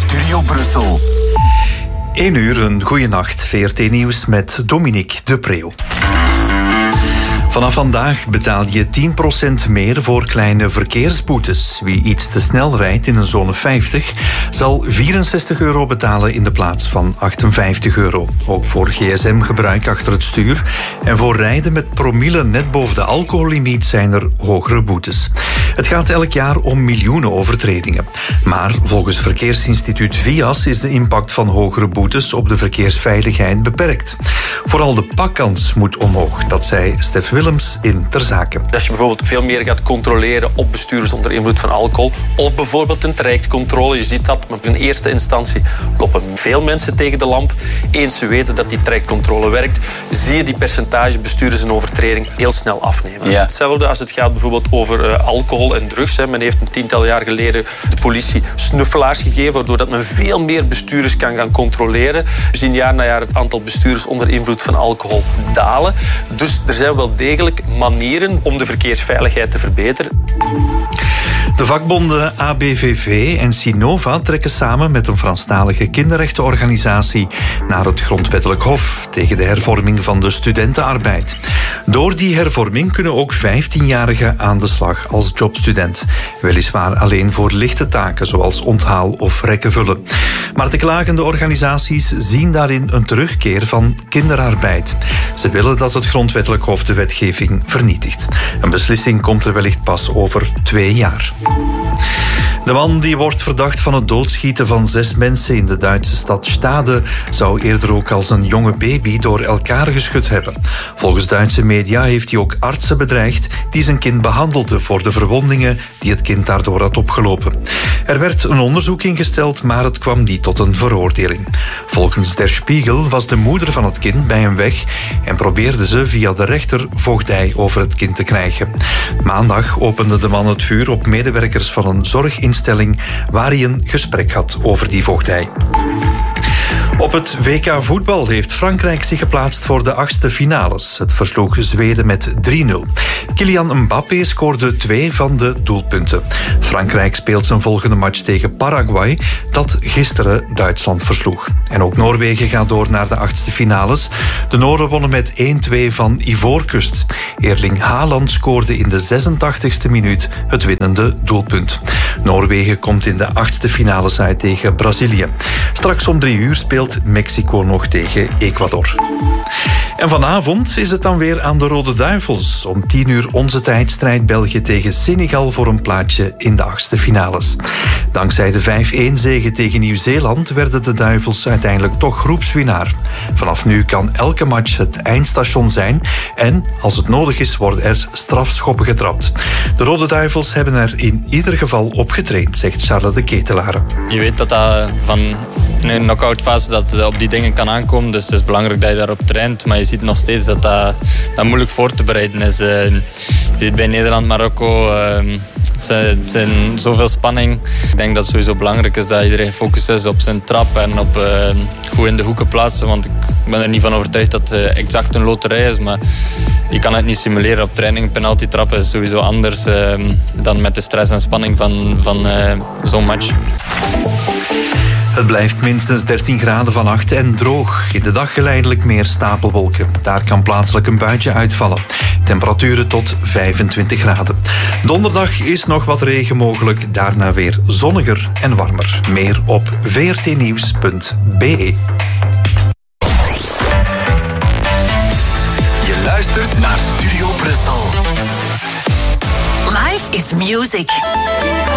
Studio Brussel. 1 uur, een goeie nacht. VRT Nieuws met Dominique de Preeuw. Vanaf vandaag betaal je 10% meer voor kleine verkeersboetes. Wie iets te snel rijdt in een zone 50 zal €64 betalen in de plaats van €58. Ook voor gsm-gebruik achter het stuur en voor rijden met promille net boven de alcohollimiet zijn er hogere boetes. Het gaat elk jaar om miljoenen overtredingen. Maar volgens Verkeersinstituut VIAS is de impact van hogere boetes op de verkeersveiligheid beperkt. Vooral de pakkans moet omhoog, dat zei Stef Willems in Ter Zake. Als je bijvoorbeeld veel meer gaat controleren op bestuurders onder invloed van alcohol, of bijvoorbeeld een trajectcontrole, je ziet dat, maar in eerste instantie lopen veel mensen tegen de lamp. Eens ze weten dat die trajectcontrole werkt, zie je die percentage bestuurders en overtreding heel snel afnemen. Ja. Hetzelfde als het gaat bijvoorbeeld over alcohol en drugs. Men heeft een 10-tal jaar geleden de politie snuffelaars gegeven, waardoor dat men veel meer bestuurders kan gaan controleren. We zien jaar na jaar het aantal bestuurders onder invloed van alcohol dalen. Dus er zijn wel degelijk manieren om de verkeersveiligheid te verbeteren. De vakbonden ABVV en Sinova trekken samen met een Franstalige kinderrechtenorganisatie naar het Grondwettelijk Hof tegen de hervorming van de studentenarbeid. Door die hervorming kunnen ook 15-jarigen aan de slag als jobstudent. Weliswaar alleen voor lichte taken zoals onthaal of rekken vullen. Maar de klagende organisaties zien daarin een terugkeer van kinderarbeid. Ze willen dat het Grondwettelijk Hof de wetgeving vernietigt. Een beslissing komt er wellicht pas over 2 jaar. De man die wordt verdacht van het doodschieten van 6 mensen in de Duitse stad Stade zou eerder ook als een jonge baby door elkaar geschud hebben. Volgens Duitse media heeft hij ook artsen bedreigd die zijn kind behandelden voor de verwondingen die het kind daardoor had opgelopen. Er werd een onderzoek ingesteld, maar het kwam niet tot een veroordeling. Volgens Der Spiegel was de moeder van het kind bij hem weg en probeerde ze via de rechter voogdij over het kind te krijgen. Maandag opende de man het vuur op medewerkers van een zorginstelling waar hij een gesprek had over die voogdij. Op het WK voetbal heeft Frankrijk zich geplaatst voor de 8e finales. Het versloeg Zweden met 3-0. Kylian Mbappé scoorde 2 van de doelpunten. Frankrijk speelt zijn volgende match tegen Paraguay, dat gisteren Duitsland versloeg. En ook Noorwegen gaat door naar de 8e finales. De Noren wonnen met 1-2 van Ivoorkust. Erling Haaland scoorde in de 86e minuut het winnende doelpunt. Noorwegen komt in de 8e finales uit tegen Brazilië. Straks om 3 uur speelt Mexico nog tegen Ecuador. En vanavond is het dan weer aan de Rode Duivels. Om 10 uur onze tijd strijdt België tegen Senegal voor een plaatsje in de 8e finales. Dankzij de 5-1-zege tegen Nieuw-Zeeland werden de Duivels uiteindelijk toch groepswinnaar. Vanaf nu kan elke match het eindstation zijn en als het nodig is worden er strafschoppen getrapt. De Rode Duivels hebben er in ieder geval op getraind, zegt Charles de Ketelare. Je weet dat van een knock-out fase dat op die dingen kan aankomen, dus het is belangrijk dat je daarop traint, maar je ziet nog steeds dat moeilijk voor te bereiden is. Je ziet bij Nederland, Marokko, het zijn zoveel spanning. Ik denk dat het sowieso belangrijk is dat iedereen gefocust is op zijn trap en op goed in de hoeken plaatsen, want ik ben er niet van overtuigd dat het exact een loterij is, maar je kan het niet simuleren op training. Penalty trappen is sowieso anders dan met de stress en spanning van zo'n match. Het blijft minstens 13 graden vannacht en droog. In de dag geleidelijk meer stapelwolken. Daar kan plaatselijk een buitje uitvallen. Temperaturen tot 25 graden. Donderdag is nog wat regen mogelijk. Daarna weer zonniger en warmer. Meer op vrtnieuws.be. Je luistert naar Studio Brussel. Life is music.